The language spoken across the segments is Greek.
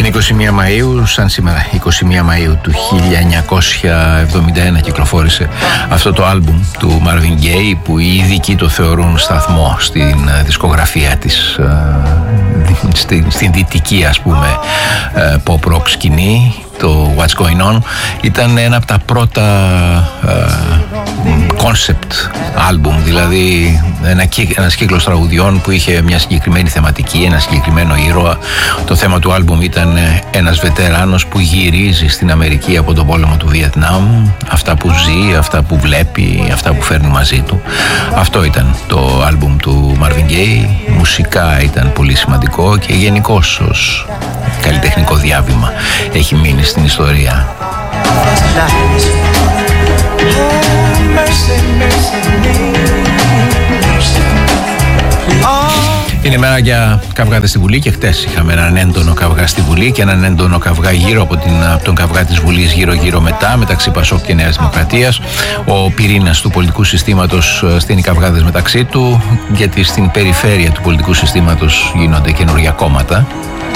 Είναι 21 Μαΐου, σαν σήμερα 21 Μαΐου του 1971 κυκλοφόρησε αυτό το άλμπουμ του Marvin Gaye, που οι ειδικοί το θεωρούν σταθμό στην δισκογραφία της, στην δυτική, ας πούμε, pop rock σκηνή. Το What's Going On ήταν ένα από τα πρώτα concept album, δηλαδή ένας κύκλος τραγουδιών που είχε μια συγκεκριμένη θεματική, ένα συγκεκριμένο ήρωα. Το θέμα του album ήταν ένας βετεράνος που γυρίζει στην Αμερική από τον πόλεμο του Βιετνάμ, αυτά που ζει, αυτά που βλέπει, αυτά που φέρνει μαζί του. Αυτό ήταν το album του Marvin Gaye. Μουσικά ήταν πολύ σημαντικό και γενικώς ως καλλιτεχνικό διάβημα έχει μείνει στην ιστορία. Είναι μέρα για καυγάδες στη Βουλή και χτες είχαμε έναν έντονο καυγά στη Βουλή και έναν έντονο καυγά γύρω από τον καυγά της Βουλής γύρω-γύρω μετά, μεταξύ Πασόκ και Νέας Δημοκρατίας. Ο πυρήνας του πολιτικού συστήματος στείνει καυγάδες μεταξύ του, γιατί στην περιφέρεια του πολιτικού συστήματος γίνονται καινούργια κόμματα.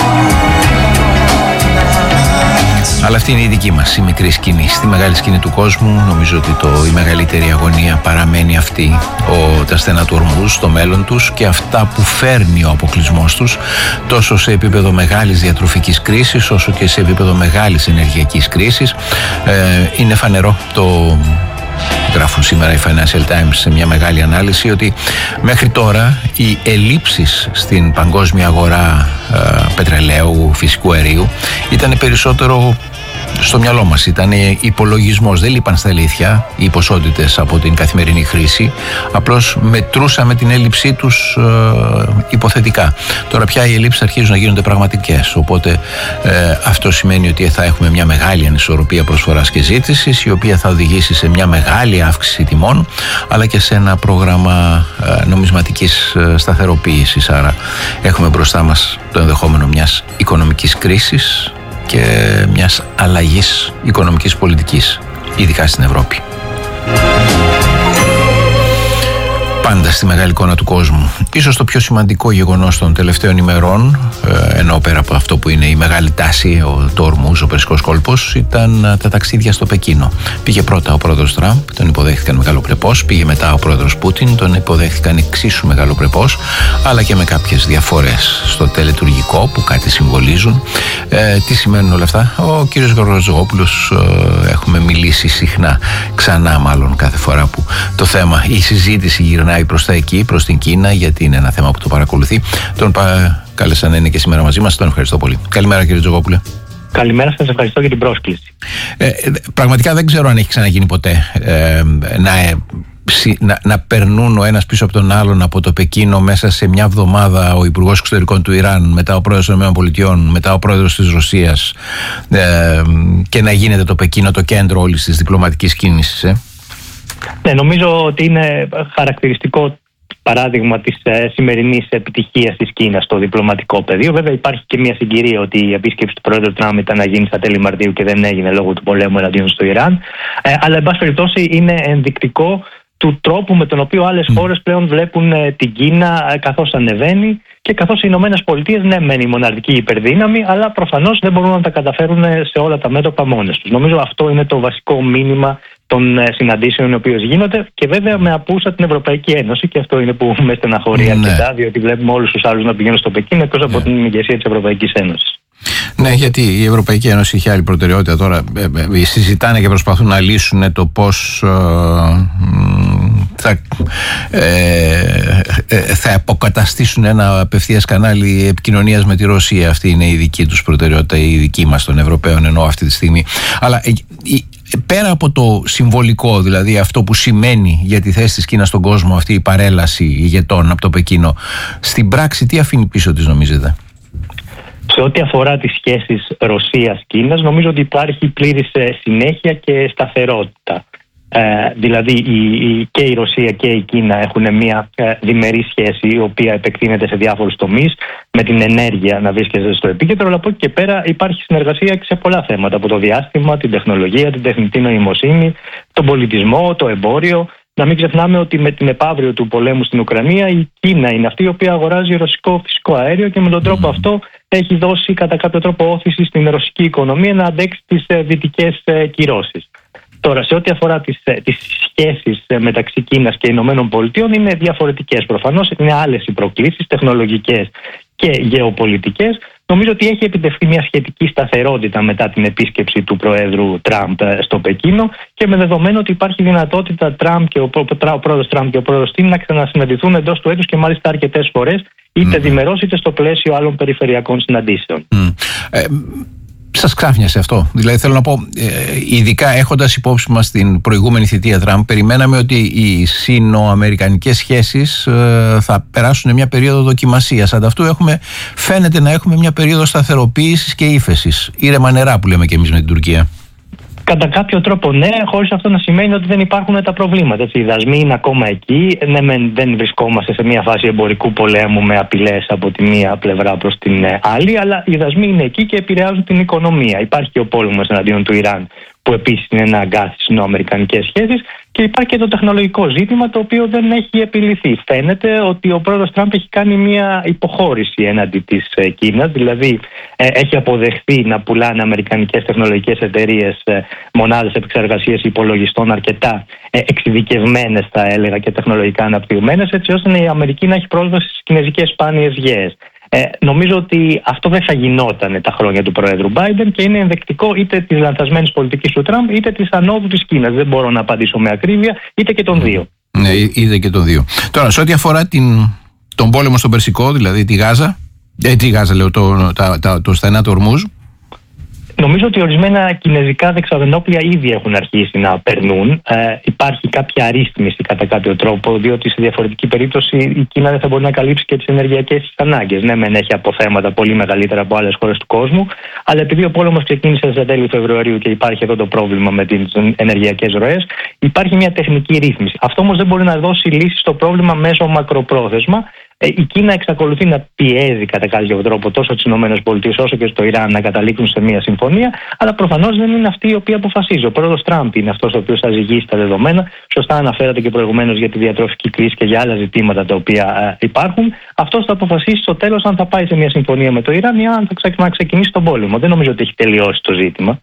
Αλλά αυτή είναι η δική μας, η μικρή σκηνή. Στη μεγάλη σκηνή του κόσμου νομίζω ότι η μεγαλύτερη αγωνία παραμένει αυτή, τα στενά του ορμούς, το μέλλον τους και αυτά που φέρνει ο αποκλεισμός τους, τόσο σε επίπεδο μεγάλης διατροφικής κρίσης όσο και σε επίπεδο μεγάλης ενεργειακής κρίσης. Είναι φανερό, το γράφουν σήμερα οι Financial Times σε μια μεγάλη ανάλυση, ότι μέχρι τώρα οι ελλείψεις στην παγκόσμια αγορά πετρελαίου, φυσικού αερίου ήταν περισσότερο στο μυαλό μας, ήταν υπολογισμός, δεν λείπαν στα αλήθεια οι ποσότητες από την καθημερινή χρήση, απλώς μετρούσαμε την έλλειψή τους υποθετικά. Τώρα πια οι ελλείψεις αρχίζουν να γίνονται πραγματικές, οπότε αυτό σημαίνει ότι θα έχουμε μια μεγάλη ανισορροπία προσφοράς και ζήτησης, η οποία θα οδηγήσει σε μια μεγάλη αύξηση τιμών, αλλά και σε ένα πρόγραμμα νομισματικής σταθεροποίησης. Άρα έχουμε μπροστά μας το ενδεχόμενο μιας οικονομικής κρίσης και μιας αλλαγής οικονομικής πολιτικής, ειδικά στην Ευρώπη. Πάντα στη μεγάλη εικόνα του κόσμου, ίσως το πιο σημαντικό γεγονός των τελευταίων ημερών, ενώ πέρα από αυτό που είναι η μεγάλη τάση, το Ορμούζ, ο Περσικός κόλπος, ήταν τα ταξίδια στο Πεκίνο. Πήγε πρώτα ο πρόεδρος Τραμπ, τον υποδέχτηκαν μεγαλοπρεπώς, πήγε μετά ο πρόεδρος Πούτιν, τον υποδέχτηκαν εξίσου μεγαλοπρεπώς, αλλά και με κάποιες διαφορές στο τελετουργικό που κάτι συμβολίζουν. Τι σημαίνουν όλα αυτά? Ο κύριος Γεωργιάδης, έχουμε μιλήσει συχνά, ξανά μάλλον κάθε φορά που το θέμα, η συζήτηση γυρνάει προς τα εκεί, προς την Κίνα, γιατί είναι ένα θέμα που το παρακολουθεί. Τον κάλεσα να είναι και σήμερα μαζί μας. Τον ευχαριστώ πολύ. Καλημέρα, κύριε Τζογόπουλε. Καλημέρα σας, ευχαριστώ για την πρόσκληση. Πραγματικά δεν ξέρω αν έχει ξαναγίνει ποτέ να περνούν ο ένας πίσω από τον άλλον από το Πεκίνο μέσα σε μια εβδομάδα, ο Υπουργός Εξωτερικών του Ιράν, μετά ο Πρόεδρος των ΗΠΑ, μετά ο Πρόεδρος της Ρωσίας, και να γίνεται το Πεκίνο το κέντρο όλης της διπλωματικής κίνησης. Ναι, νομίζω ότι είναι χαρακτηριστικό παράδειγμα της σημερινής επιτυχίας της Κίνας στο διπλωματικό πεδίο. Βέβαια, υπάρχει και μια συγκυρία ότι η επίσκεψη του Πρόεδρου Τραμπ ήταν να γίνει στα τέλη Μαρτίου και δεν έγινε λόγω του πολέμου εναντίον στο Ιράν. Αλλά, εν πάση περιπτώσει, είναι ενδεικτικό του τρόπου με τον οποίο άλλες χώρες πλέον βλέπουν την Κίνα καθώς ανεβαίνει και καθώς οι Ηνωμένες Πολιτείες, ναι, μένει η μοναρχική υπερδύναμη, αλλά προφανώς δεν μπορούν να τα καταφέρουν σε όλα τα μέτωπα μόνες τους. Νομίζω αυτό είναι το βασικό μήνυμα των συναντήσεων οι οποίες γίνονται, και βέβαια με απούσα την Ευρωπαϊκή Ένωση, και αυτό είναι που με στεναχωρεί αρκετά, διότι βλέπουμε όλους τους άλλους να πηγαίνουν στο Πεκίνο εκτός από την ηγεσία της Ευρωπαϊκής Ένωσης. Ναι, γιατί η Ευρωπαϊκή Ένωση είχε άλλη προτεραιότητα. Τώρα συζητάνε και προσπαθούν να λύσουν το πώς θα αποκαταστήσουν ένα απευθείας κανάλι επικοινωνίας με τη Ρωσία. Αυτή είναι η δική τους προτεραιότητα, η δική μας των Ευρωπαίων, εννοώ αυτή τη στιγμή. Αλλά πέρα από το συμβολικό, δηλαδή αυτό που σημαίνει για τη θέση της Κίνας στον κόσμο αυτή η παρέλαση ηγετών από το Πεκίνο, στην πράξη τι αφήνει πίσω της, νομίζετε? Σε ό,τι αφορά τις σχέσεις Ρωσίας-Κίνας, νομίζω ότι υπάρχει πλήρης συνέχεια και σταθερότητα. Δηλαδή και η Ρωσία και η Κίνα έχουν μια διμερή σχέση, η οποία επεκτείνεται σε διάφορους τομείς, με την ενέργεια να βρίσκεται στο επίκεντρο, αλλά από εκεί και πέρα υπάρχει συνεργασία σε πολλά θέματα, από το διάστημα, την τεχνολογία, την τεχνητή νοημοσύνη, τον πολιτισμό, το εμπόριο. Να μην ξεχνάμε ότι με την επαύριο του πολέμου στην Ουκρανία η Κίνα είναι αυτή η οποία αγοράζει ρωσικό φυσικό αέριο και με τον τρόπο αυτό έχει δώσει κατά κάποιο τρόπο όθηση στην ρωσική οικονομία να αντέξει τις δυτικές κυρώσεις. Τώρα, σε ό,τι αφορά τις σχέσεις μεταξύ Κίνας και Ηνωμένων Πολιτειών, είναι διαφορετικές προφανώς, είναι άλλες οι προκλήσεις τεχνολογικές και γεωπολιτικές. Νομίζω ότι έχει επιτευχθεί μια σχετική σταθερότητα μετά την επίσκεψη του Προέδρου Τραμπ στο Πεκίνο και με δεδομένο ότι υπάρχει δυνατότητα ο πρόεδρος Τραμπ και ο πρόεδρος Τιν να ξανασυναντηθούν εντός του έτους και μάλιστα αρκετές φορές, είτε διμερώς είτε στο πλαίσιο άλλων περιφερειακών συναντήσεων. Σας ξάφνιασε αυτό? Δηλαδή θέλω να πω, ειδικά έχοντας υπόψη μας την προηγούμενη θητεία Τραμπ, περιμέναμε ότι οι σύνοαμερικανικές σχέσεις θα περάσουν μια περίοδο δοκιμασίας. Ανταυτού φαίνεται να έχουμε μια περίοδο σταθεροποίησης και ύφεσης. Ήρεμα νερά που λέμε και εμείς με την Τουρκία. Κατά κάποιο τρόπο ναι, χωρίς αυτό να σημαίνει ότι δεν υπάρχουν τα προβλήματα. Έτσι, οι δασμοί είναι ακόμα εκεί. Ναι, δεν βρισκόμαστε σε μια φάση εμπορικού πολέμου με απειλές από τη μία πλευρά προς την άλλη, αλλά οι δασμοί είναι εκεί και επηρεάζουν την οικονομία. Υπάρχει και ο πόλεμος εναντίον του Ιράν, που επίσης είναι ένα αγκάθι στις σινοαμερικανικές σχέσεις, και υπάρχει και το τεχνολογικό ζήτημα, το οποίο δεν έχει επιλυθεί. Φαίνεται ότι ο πρόεδρος Τραμπ έχει κάνει μια υποχώρηση έναντι της Κίνας, δηλαδή έχει αποδεχθεί να πουλάνε αμερικανικές τεχνολογικές εταιρείες μονάδες επεξεργασίας υπολογιστών αρκετά εξειδικευμένες, θα έλεγα, και τεχνολογικά αναπτυγμένες, έτσι ώστε η Αμερική να έχει πρόσβαση στις κινέζικες σπάνιες γέες. Νομίζω ότι αυτό δεν θα γινόταν τα χρόνια του Προέδρου Biden και είναι ενδεικτικό είτε της λανθασμένης πολιτικής του Τραμπ είτε της ανόδου της Κίνας. Δεν μπορώ να απαντήσω με ακρίβεια, είτε και των δύο. Ναι, είτε και των δύο. Τώρα, σε ό,τι αφορά τον πόλεμο στον Περσικό, δηλαδή τη Γάζα, το στενά του Ορμούζ, νομίζω ότι ορισμένα κινέζικα δεξαμενόπλια ήδη έχουν αρχίσει να περνούν. Υπάρχει κάποια αρρύθμιση κατά κάποιο τρόπο, διότι σε διαφορετική περίπτωση η Κίνα δεν θα μπορεί να καλύψει και τις ενεργειακές της ανάγκες. Ναι, μεν έχει αποθέματα πολύ μεγαλύτερα από άλλες χώρες του κόσμου, αλλά επειδή ο πόλεμος ξεκίνησε στα τέλη Φεβρουαρίου και υπάρχει εδώ το πρόβλημα με τις ενεργειακές ροές, υπάρχει μια τεχνική ρύθμιση. Αυτό όμως δεν μπορεί να δώσει λύση στο πρόβλημα μέσω μακροπρόθεσμα. Η Κίνα εξακολουθεί να πιέζει κατά κάποιο τρόπο τόσο τις ΗΠΑ όσο και στο Ιράν να καταλήξουν σε μια συμφωνία, αλλά προφανώς δεν είναι αυτή η οποία αποφασίζει. Ο πρόεδρος Τραμπ είναι αυτός ο οποίος θα ζυγίσει τα δεδομένα. Σωστά αναφέρατε και προηγουμένως για τη διατροφική κρίση και για άλλα ζητήματα τα οποία υπάρχουν. Αυτός θα αποφασίσει στο τέλος αν θα πάει σε μια συμφωνία με το Ιράν ή αν θα ξεκινήσει τον πόλεμο. Δεν νομίζω ότι έχει τελειώσει το ζήτημα.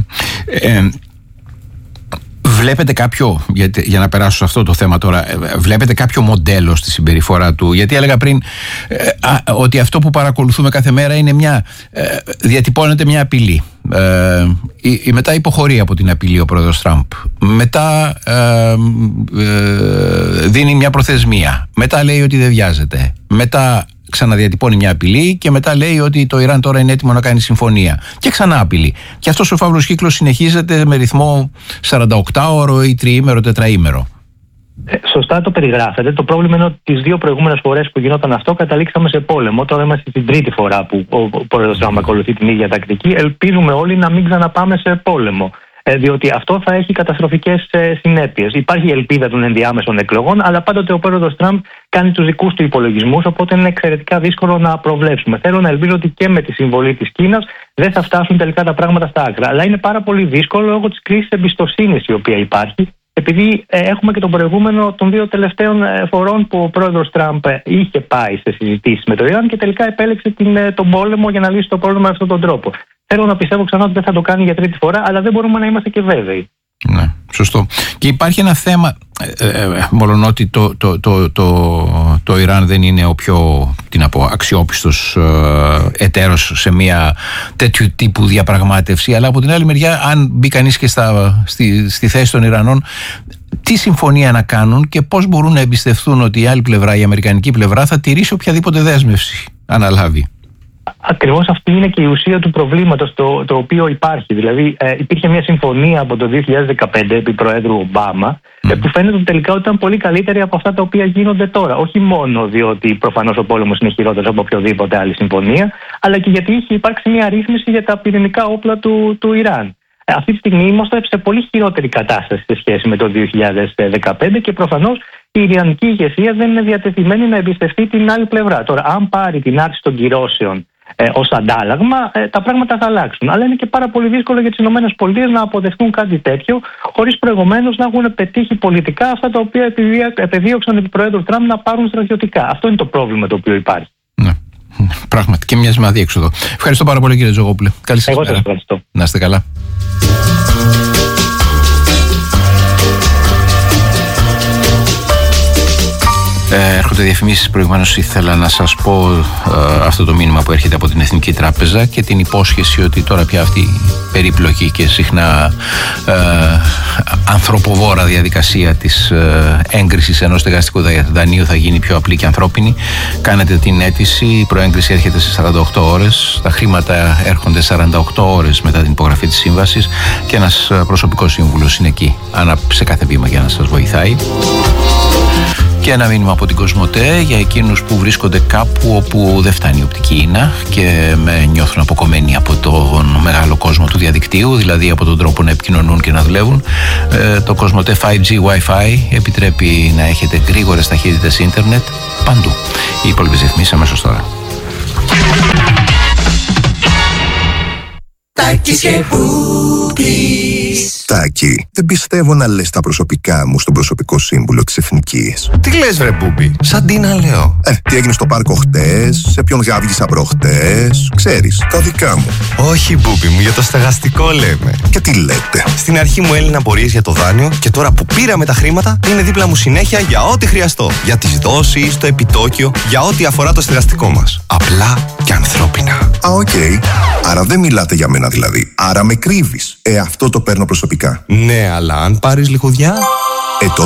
Βλέπετε κάποιο, για να περάσω σε αυτό το θέμα τώρα, βλέπετε κάποιο μοντέλο στη συμπεριφορά του? Γιατί έλεγα πριν ότι αυτό που παρακολουθούμε κάθε μέρα είναι διατυπώνεται μια απειλή. Μετά υποχωρεί από την απειλή ο πρόεδρος Τραμπ. Μετά δίνει μια προθεσμία. Μετά λέει ότι δεν βιάζεται. Μετά ξαναδιατυπώνει μια απειλή και μετά λέει ότι το Ιράν τώρα είναι έτοιμο να κάνει συμφωνία. Και ξανά απειλή. Και αυτός ο φαύλος κύκλος συνεχίζεται με ρυθμό 48ωρο ή 3ήμερο, 4ήμερο. Σωστά το περιγράφετε. Το πρόβλημα είναι ότι τις δύο προηγούμενες φορές που γινόταν αυτό καταλήξαμε σε πόλεμο. Τώρα είμαστε στην τρίτη φορά που ο πρόεδρος Τραμπ ακολουθεί την ίδια τακτική. Ελπίζουμε όλοι να μην ξαναπάμε σε πόλεμο, διότι αυτό θα έχει καταστροφικές συνέπειες. Υπάρχει η ελπίδα των ενδιάμεσων εκλογών, αλλά πάντοτε ο πρόεδρος Τραμπ κάνει τους δικούς του υπολογισμούς, οπότε είναι εξαιρετικά δύσκολο να προβλέψουμε. Θέλω να ελπίζω ότι και με τη συμβολή της Κίνας δεν θα φτάσουν τελικά τα πράγματα στα άκρα. Αλλά είναι πάρα πολύ δύσκολο λόγω της κρίσης εμπιστοσύνης η οποία υπάρχει, επειδή έχουμε και τον προηγούμενο των δύο τελευταίων φορών που ο πρόεδρος Τραμπ είχε πάει σε συζητήσεις με το Ιράν και τελικά επέλεξε τον πόλεμο για να λύσει το πρόβλημα με αυτόν τον τρόπο. Θέλω να πιστεύω ξανά ότι δεν θα το κάνει για τρίτη φορά, αλλά δεν μπορούμε να είμαστε και βέβαιοι. Ναι, σωστό. Και υπάρχει ένα θέμα, μολονότι το Ιράν δεν είναι ο πιο αξιόπιστος εταίρος σε μια τέτοιου τύπου διαπραγμάτευση, αλλά από την άλλη μεριά, αν μπει κανείς και στη θέση των Ιρανών, τι συμφωνία να κάνουν και πώς μπορούν να εμπιστευτούν ότι η άλλη πλευρά, η αμερικανική πλευρά, θα τηρήσει οποιαδήποτε δέσμευση αναλάβει. Ακριβώς αυτή είναι και η ουσία του προβλήματος το οποίο υπάρχει. Δηλαδή υπήρχε μια συμφωνία από το 2015 επί Προέδρου Ομπάμα που φαίνεται ότι τελικά ήταν πολύ καλύτερη από αυτά τα οποία γίνονται τώρα. Όχι μόνο διότι προφανώς ο πόλεμος είναι χειρότερος από οποιοδήποτε άλλη συμφωνία, αλλά και γιατί είχε υπάρξει μια ρύθμιση για τα πυρηνικά όπλα του Ιράν. Αυτή τη στιγμή είμαστε σε πολύ χειρότερη κατάσταση σε σχέση με το 2015 και προφανώς η Ιρανική ηγεσία δεν είναι διατεθειμένη να εμπιστευτεί την άλλη πλευρά. Τώρα, αν πάρει την άρση των κυρώσεων ως αντάλλαγμα, τα πράγματα θα αλλάξουν. Αλλά είναι και πάρα πολύ δύσκολο για τις ΗΠΑ να αποδεχτούν κάτι τέτοιο, χωρίς προηγουμένως να έχουν πετύχει πολιτικά αυτά τα οποία επεδίωξαν επί Προέδρου Τραμπ να πάρουν στρατιωτικά. Αυτό είναι το πρόβλημα το οποίο υπάρχει. Ναι. Πράγματι, και μοιάζει με αδιέξοδο. Ευχαριστώ πάρα πολύ, κύριε Τζογόπουλε. Καλή σας μέρα. Εγώ σας ευχαριστώ. Να είστε καλά. Έρχονται διαφημίσεις. Προηγουμένως ήθελα να σας πω αυτό το μήνυμα που έρχεται από την Εθνική Τράπεζα και την υπόσχεση ότι τώρα πια αυτή η περίπλοκη και συχνά ανθρωποβόρα διαδικασία της έγκρισης ενός στεγαστικού δανείου θα γίνει πιο απλή και ανθρώπινη. Κάνετε την αίτηση, η προέγκριση έρχεται σε 48 ώρες, τα χρήματα έρχονται 48 ώρες μετά την υπογραφή της σύμβασης και ένας προσωπικός σύμβουλος είναι εκεί σε κάθε βήμα για να σας βοηθάει. Και ένα μήνυμα από την Κοσμοτέ για εκείνους που βρίσκονται κάπου όπου δεν φτάνει η οπτική ίνα και νιώθουν αποκομμένοι από τον μεγάλο κόσμο του διαδικτύου, δηλαδή από τον τρόπο να επικοινωνούν και να δουλεύουν. Το Κοσμοτέ 5G Wi-Fi επιτρέπει να έχετε γρήγορες ταχύτητες ίντερνετ παντού. Οι υπόλοιπες διαφημίσεις αμέσως τώρα. Τάκη, δεν πιστεύω να λες τα προσωπικά μου στον προσωπικό σύμβουλο της Εθνικής. Τι λες βρε Μπούμπι, σαν τι να λέω. Τι έγινε στο πάρκο χτες, σε ποιον γάβγισα προχτές, ξέρεις, τα δικά μου. Όχι Μπούμπι μου, για το στεγαστικό λέμε. Και τι λέτε. Στην αρχή μου έλυναν απορίες για το δάνειο και τώρα που πήραμε τα χρήματα είναι δίπλα μου συνέχεια για ό,τι χρειαστώ. Για τις δόσεις, το επιτόκιο, για ό,τι αφορά το στεγαστικό μας. Απλά και ανθρώπινα. Οκ. Άρα δεν μιλάτε για μένα δηλαδή. Άρα με κρύβεις. Αυτό το παίρνω προσωπικά. Ναι, αλλά αν πάρεις λιχουδιά...